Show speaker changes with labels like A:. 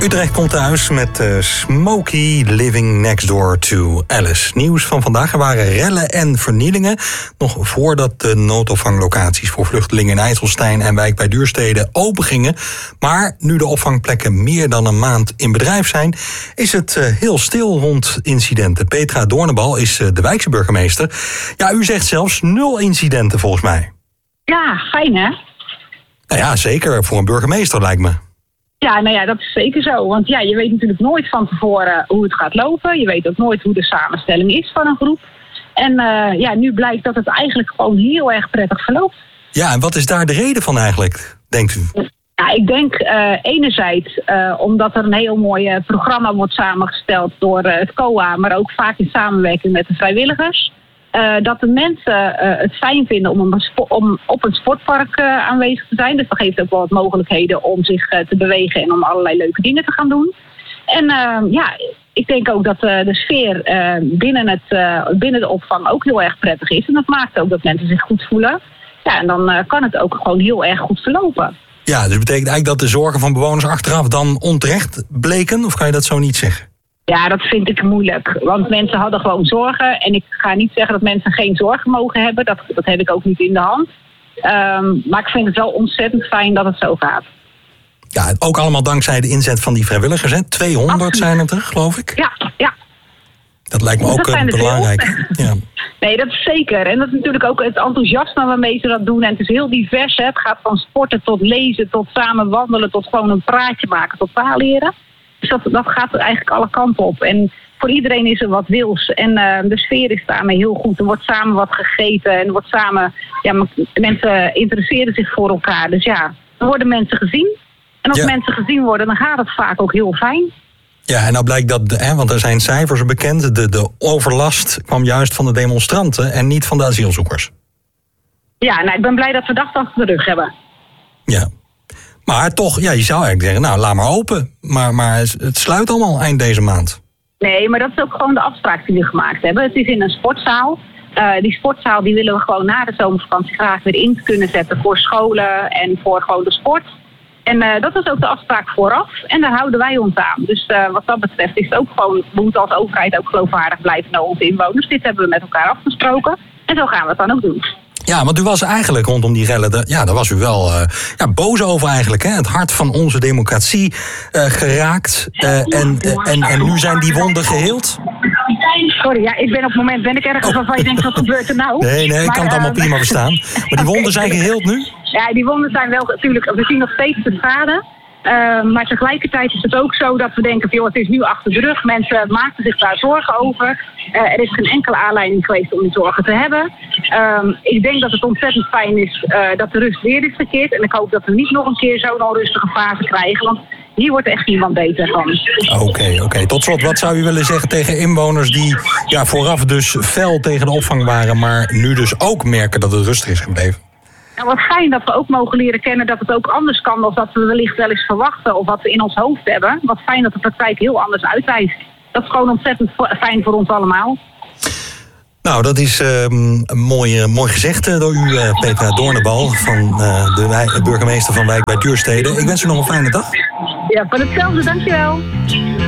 A: Utrecht komt thuis met Smokey Living Next Door to Alice. Nieuws van vandaag: er waren rellen en vernielingen nog voordat de noodopvanglocaties voor vluchtelingen in IJsselstein en Wijk bij Duurstede open gingen. Maar nu de opvangplekken meer dan een maand in bedrijf zijn, is het heel stil rond incidenten. Petra Doornenbal is de wijkse burgemeester. Ja, u zegt zelfs 0 incidenten volgens mij.
B: Ja, fijn hè?
A: Nou ja, zeker voor een burgemeester lijkt me.
B: Ja, nou ja, dat is zeker zo. Want ja, je weet natuurlijk nooit van tevoren hoe het gaat lopen. Je weet ook nooit hoe de samenstelling is van een groep. En nu blijkt dat het eigenlijk gewoon heel erg prettig verloopt.
A: Ja, en wat is daar de reden van eigenlijk, denkt u?
B: Ja, ik denk enerzijds omdat er een heel mooi programma wordt samengesteld door het COA, maar ook vaak in samenwerking met de vrijwilligers. Dat de mensen het fijn vinden om op een sportpark aanwezig te zijn. Dus dat geeft ook wel wat mogelijkheden om zich te bewegen en om allerlei leuke dingen te gaan doen. En ik denk ook dat de sfeer binnen de opvang ook heel erg prettig is. En dat maakt ook dat mensen zich goed voelen. Ja, en dan kan het ook gewoon heel erg goed verlopen.
A: Ja, dus betekent eigenlijk dat de zorgen van bewoners achteraf dan onterecht bleken? Of kan je dat zo niet zeggen?
B: Ja, dat vind ik moeilijk. Want mensen hadden gewoon zorgen. En ik ga niet zeggen dat mensen geen zorgen mogen hebben. Dat heb ik ook niet in de hand. Maar ik vind het wel ontzettend fijn dat het zo gaat.
A: Ja, ook allemaal dankzij de inzet van die vrijwilligers. Hè? 200 Absoluut. Zijn het er, geloof ik.
B: Ja.
A: Dat lijkt me ook belangrijk. Ja.
B: Nee, dat is zeker. En dat is natuurlijk ook het enthousiasme waarmee ze dat doen. En het is heel divers. Hè? Het gaat van sporten tot lezen, tot samen wandelen, tot gewoon een praatje maken, tot taal leren. Dus dat gaat eigenlijk alle kanten op. En voor iedereen is er wat wils. En de sfeer is daarmee heel goed. Er wordt samen wat gegeten. En er wordt samen. Ja, mensen interesseren zich voor elkaar. Dus ja, dan worden mensen gezien. En als mensen gezien worden, dan gaat het vaak ook heel fijn.
A: Ja, en nou blijkt dat, want er zijn cijfers bekend. De overlast kwam juist van de demonstranten en niet van de asielzoekers.
B: Ja, ik ben blij dat we dat achter de rug hebben.
A: Ja. Maar toch, ja, je zou eigenlijk zeggen, nou, laat maar open. Maar het sluit allemaal eind deze maand.
B: Nee, maar dat is ook gewoon de afspraak die we gemaakt hebben. Het is in een sportzaal. Die sportzaal die willen we gewoon na de zomervakantie graag weer in kunnen zetten voor scholen en voor gewoon de sport. En dat was ook de afspraak vooraf. En daar houden wij ons aan. Dus wat dat betreft is het ook gewoon, we moeten als overheid ook geloofwaardig blijven naar onze inwoners. Dit hebben we met elkaar afgesproken. En zo gaan we het dan ook doen.
A: Ja, want u was eigenlijk rondom die rellen, daar was u wel boos over eigenlijk. Hè? Het hart van onze democratie geraakt. En nu zijn die wonden geheeld?
B: Sorry, ja, op het moment ben ik ergens waarvan je denkt, wat gebeurt er nou?
A: Nee, ik kan het allemaal prima verstaan. Maar die wonden zijn geheeld nu?
B: Ja, die wonden zijn wel natuurlijk, we zien nog steeds de schade. Maar tegelijkertijd is het ook zo dat we denken, joh, het is nu achter de rug. Mensen maken zich daar zorgen over. Er is geen enkele aanleiding geweest om die zorgen te hebben. Ik denk dat het ontzettend fijn is dat de rust weer is gekeerd. En ik hoop dat we niet nog een keer zo'n onrustige fase krijgen. Want hier wordt echt niemand beter van.
A: Oké. Tot slot, wat zou u willen zeggen tegen inwoners die vooraf dus fel tegen de opvang waren, maar nu dus ook merken dat het rustig is gebleven?
B: Nou, wat fijn dat we ook mogen leren kennen dat het ook anders kan dan dat we wellicht wel eens verwachten of wat we in ons hoofd hebben. Wat fijn dat de praktijk heel anders uitwijst. Dat is gewoon ontzettend fijn voor ons allemaal.
A: Nou, dat is mooi gezegd door u, Petra Doornenbal, van de burgemeester van Wijk bij Duurstede. Ik wens u nog een fijne dag.
B: Ja, van hetzelfde, dankjewel.